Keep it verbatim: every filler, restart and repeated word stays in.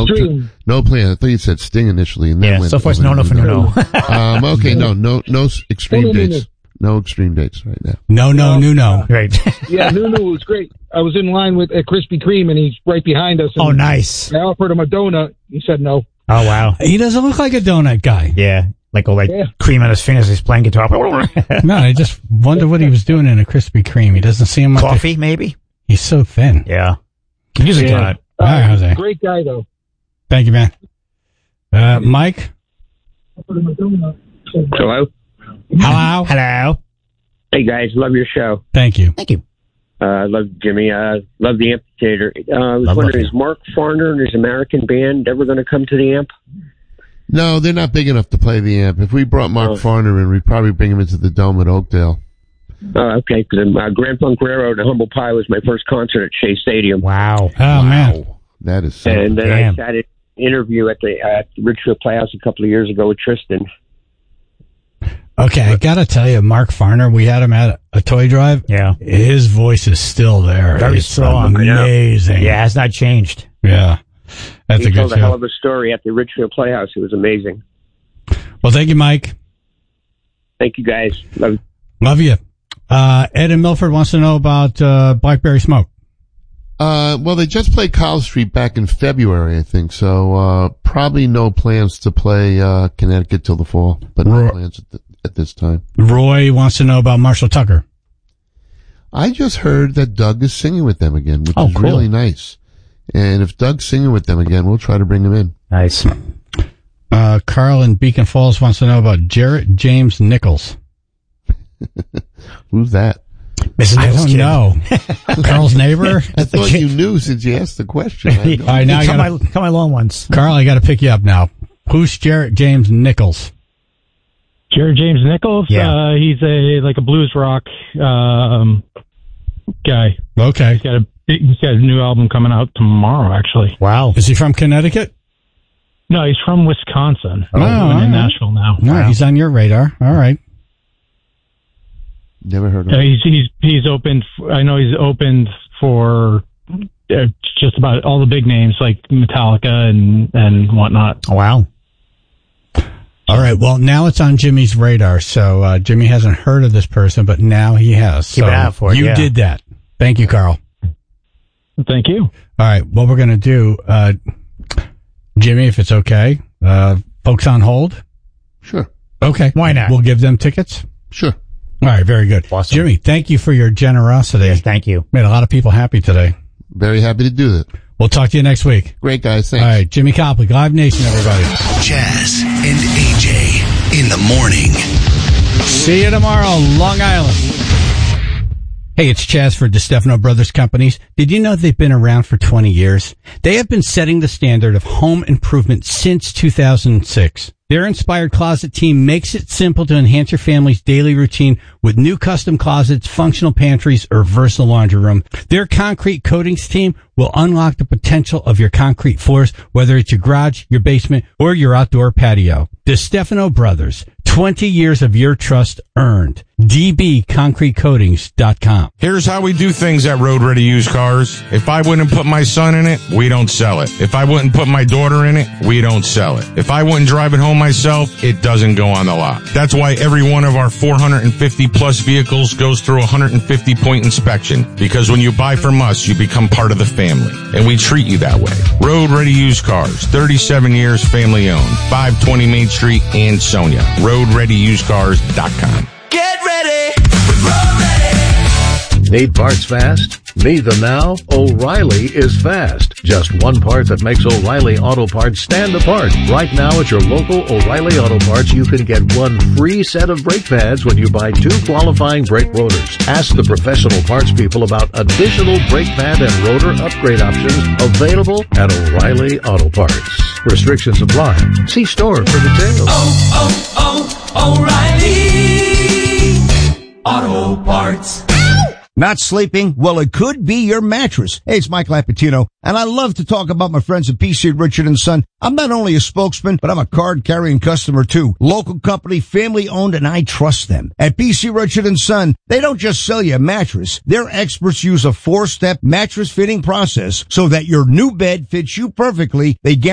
no, Extreme. no plan. I thought you said Sting initially, and then Yeah, went so far it's no, no for no, no. um, okay, no, no, no extreme No, no, no, dates. No extreme dates right now. No, no, no, no. Right. Yeah, Nunu was great. I was in line with a Krispy Kreme, and he's right behind us. And Oh, nice. I offered him a donut. He said no. Oh, wow. He doesn't look like a donut guy. Yeah. Like, oh, like Yeah. cream on his fingers. He's playing guitar. No, I just wonder what he was doing in a Krispy Kreme. He doesn't seem like Coffee, maybe? He's so thin. Yeah. Can use a Yeah. donut. All right, Jose. Great guy, though. Thank you, man. Uh, Mike? Offered him a donut. Hello? Hello? Hello. Hey, guys. Love your show. Thank you. Thank you. Uh, love Jimmy. Uh, love the Amputator. Uh, I was Love wondering, you. is Mark Farner and his American band ever going to come to the Amp? No, they're not big enough to play the amp. If we brought Mark Oh. Farner in, we'd probably bring him into the Dome at Oakdale. Oh, okay. Because uh, Grand Funk Railroad and Humble Pie was my first concert at Shea Stadium. Wow. Oh, man. That is so. And then Damn. I sat at an interview at the at the Richfield Playhouse a couple of years ago with Tristan. Okay, I gotta tell you, Mark Farner, we had him at a toy drive. Yeah. His voice is still there. Very It's strong. amazing. Yeah, it's not changed. Yeah. That's he a good told a hell show. of a story at the Richfield Playhouse. It was amazing. Well, thank you, Mike. Thank you, guys. Love. Love you. Uh, Ed in Milford wants to know about, uh, Blackberry Smoke. Uh, well, they just played College Street back in February, I think. So, uh, probably no plans to play, uh, Connecticut till the fall, but no Ro- plans at, the, at this time. Roy wants to know about Marshall Tucker. I just heard that Doug is singing with them again, which Oh, is cool. really nice. And if Doug's singing with them again, we'll try to bring him in. Nice. Uh, Carl in Beacon Falls wants to know about Jarrett James Nichols. Who's that? Missus I Nichols' don't kid. know. Carl's neighbor? I thought you knew since you asked the question. I All right, now I Come gotta, my, come my long ones. Carl, I gotta pick you up now. Who's Jarrett James Nichols? Jared James Nichols. Yeah. Uh, he's a like a blues rock um, guy. Okay. He's got a he's got a new album coming out tomorrow. Actually, Wow. Is he from Connecticut? no, he's from Wisconsin. Oh, He's living all right. in Nashville now. No, Wow. he's on your radar. All right. Never heard of Uh, him. he's he's he's opened. f- I know he's opened for uh, just about all the big names like Metallica and and whatnot. Wow. All right. Well, now it's on Jimmy's radar. So uh, Jimmy hasn't heard of this person, but now he has. Keep so an eye out for it, You yeah. did that. Thank you, Carl. Thank you. All right. What we're going to do, uh, Jimmy, if it's okay, uh, folks on hold. Sure. Okay. Why not? We'll give them tickets. Sure. All right. Very good. Awesome. Jimmy, thank you for your generosity. Yes, thank you. Made a lot of people happy today. Very happy to do that. We'll talk to you next week. Great, guys. Thanks. All right. Jimmy Copley, Live Nation, everybody. Chaz and A J in the morning. See you tomorrow, Long Island. Hey, it's Chaz for DeStefano Brothers Companies. Did you know they've been around for twenty years? They have been setting the standard of home improvement since two thousand six. Their inspired closet team makes it simple to enhance your family's daily routine with new custom closets, functional pantries, or versatile laundry room. Their concrete coatings team will unlock the potential of your concrete floors, whether it's your garage, your basement, or your outdoor patio. DeStefano Brothers, twenty years of your trust earned. D B concrete coatings dot com. Here's how we do things at Road Ready Used Cars. If I wouldn't put my son in it, we don't sell it. If I wouldn't put my daughter in it, we don't sell it. If I wouldn't drive it home myself, it doesn't go on the lot. That's why every one of our four hundred fifty plus vehicles goes through a one hundred fifty point inspection. Because when you buy from us, you become part of the family. And we treat you that way. Road Ready Used Cars, thirty-seven years family owned. five twenty Main Street, Ansonia. road ready used cars dot com. Get ready with Road Ready. Need parts fast? Need them now? O'Reilly is fast. Just one part that makes O'Reilly Auto Parts stand apart. Right now at your local O'Reilly Auto Parts, you can get one free set of brake pads when you buy two qualifying brake rotors. Ask the professional parts people about additional brake pad and rotor upgrade options available at O'Reilly Auto Parts. Restrictions apply. See store for details. Oh, oh, oh, O'Reilly Auto Parts. Not sleeping? Well, it could be your mattress. Hey, it's Mike Lapatino, and I love to talk about my friends at P C Richard and Son. I'm not only a spokesman, but I'm a card-carrying customer, too. Local company, family-owned, and I trust them. At P C Richard and Son, they don't just sell you a mattress. Their experts use a four-step mattress fitting process so that your new bed fits you perfectly. They